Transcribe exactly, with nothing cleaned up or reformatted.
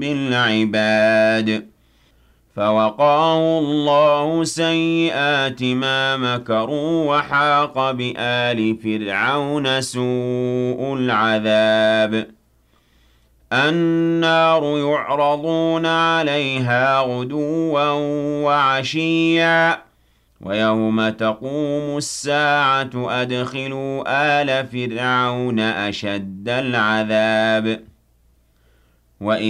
بالعباد فوقاه الله سيئات ما مكروا وحاق بآل فرعون سوء العذاب النار يعرضون عليها غدوا وعشيا ويوم تقوم الساعة أدخلوا آل فرعون أشد العذاب وإذ